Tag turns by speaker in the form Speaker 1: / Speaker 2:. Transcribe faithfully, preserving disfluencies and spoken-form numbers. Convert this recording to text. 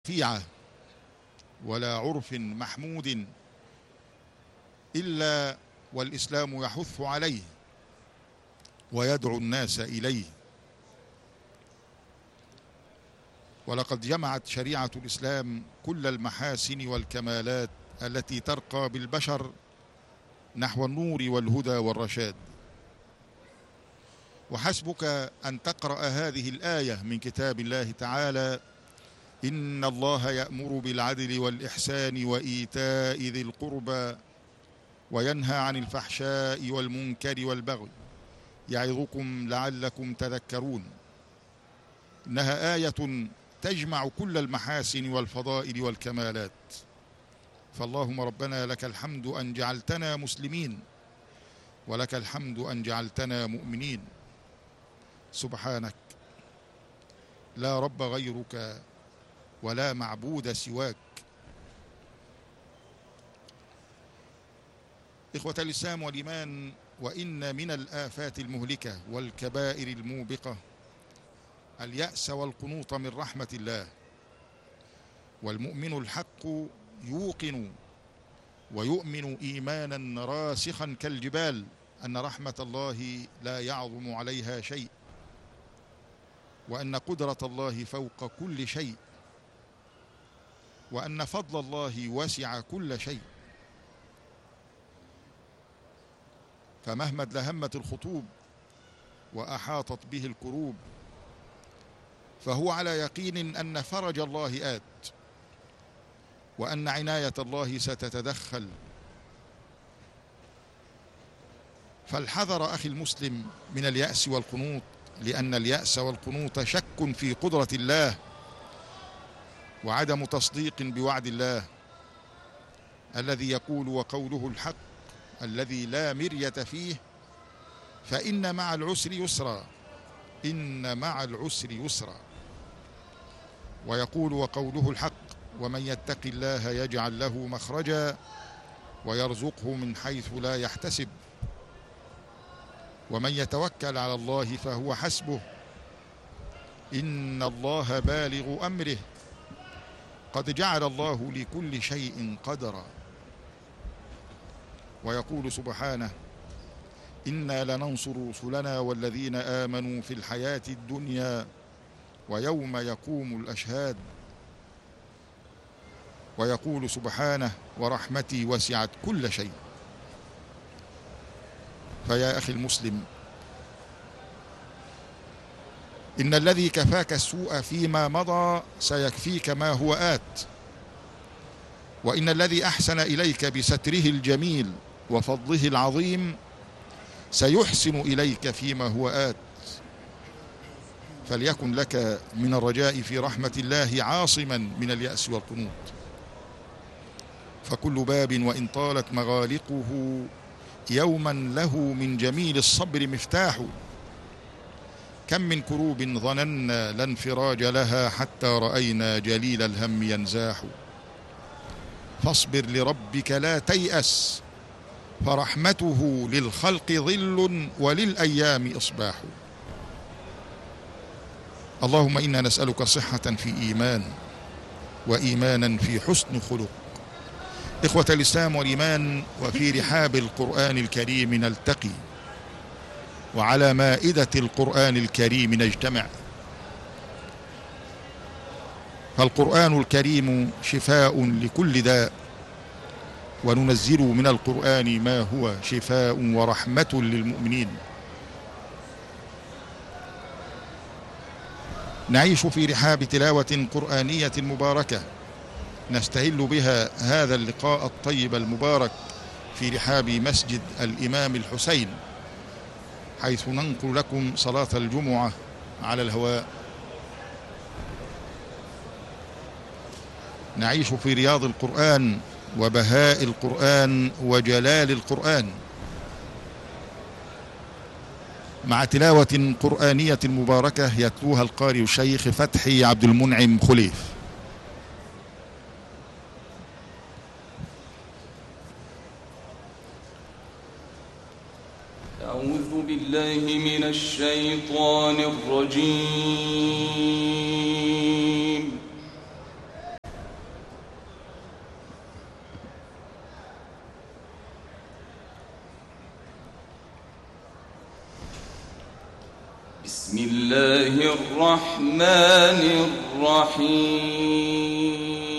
Speaker 1: رفيعة ولا عرف محمود إلا والإسلام يحث عليه ويدعو الناس إليه. ولقد جمعت شريعة الإسلام كل المحاسن والكمالات التي ترقى بالبشر نحو النور والهدى والرشاد. وحسبك أن تقرأ هذه الآية من كتاب الله تعالى: إن الله يأمر بالعدل والإحسان وإيتاء ذي القربى وينهى عن الفحشاء والمنكر والبغي يعظكم لعلكم تذكرون. إنها آية تجمع كل المحاسن والفضائل والكمالات. فاللهم ربنا لك الحمد أن جعلتنا مسلمين، ولك الحمد أن جعلتنا مؤمنين. سبحانك لا رب غيرك ولا معبود سواك. إخوة الإسلام والإيمان، وإن من الآفات المهلكة والكبائر الموبقة اليأس والقنوط من رحمة الله. والمؤمن الحق يوقن ويؤمن إيمانا راسخا كالجبال أن رحمة الله لا يعظم عليها شيء، وأن قدرة الله فوق كل شيء، وأن فضل الله وسع كل شيء. فمهما ادلهمت الخطوب وأحاطت به الكروب فهو على يقين أن فرج الله آت، وأن عناية الله ستتدخل. فالحذر أخي المسلم من اليأس والقنوط، لأن اليأس والقنوط شك في قدرة الله وعدم تصديق بوعد الله الذي يقول وقوله الحق الذي لا مرية فيه: فإن مع العسر يسرا، إن مع العسر يسرا. ويقول وقوله الحق: ومن يتق الله يجعل له مخرجا ويرزقه من حيث لا يحتسب، ومن يتوكل على الله فهو حسبه، إن الله بالغ أمره، قد جعل الله لكل شيء قدرا. ويقول سبحانه: إنا لننصر رسلنا والذين آمنوا في الحياة الدنيا ويوم يقوم الأشهاد. ويقول سبحانه: ورحمتي وسعت كل شيء. فيا أخي المسلم، إن الذي كفاك السوء فيما مضى سيكفيك ما هو آت، وإن الذي أحسن إليك بستره الجميل وفضله العظيم سيحسن إليك فيما هو آت. فليكن لك من الرجاء في رحمة الله عاصما من اليأس والقنوط. فكل باب وإن طالت مغالقه يوما له من جميل الصبر مفتاح. كم من كروب ظننا لا انفراج لها حتى رأينا جليل الهم ينزاح. فاصبر لربك لا تيأس، فرحمته للخلق ظل وللأيام إصباح. اللهم إنا نسألك صحة في إيمان وإيمانا في حسن خلق. إخوة الإسلام والإيمان، وفي رحاب القرآن الكريم نلتقي، وعلى مائدة القرآن الكريم نجتمع. فالقرآن الكريم شفاء لكل داء، وننزل من القرآن ما هو شفاء ورحمة للمؤمنين. نعيش في رحاب تلاوة قرآنية مباركة نستهل بها هذا اللقاء الطيب المبارك في رحاب مسجد الإمام الحسين، حيث ننقل لكم صلاة الجمعة على الهواء. نعيش في رياض القرآن وبهاء القرآن وجلال القرآن، مع تلاوة قرآنية مباركة يتلوها القارئ الشيخ فتحي عبد المنعم خليف.
Speaker 2: أعوذ بالله من الشيطان الرجيم. بسم الله الرحمن الرحيم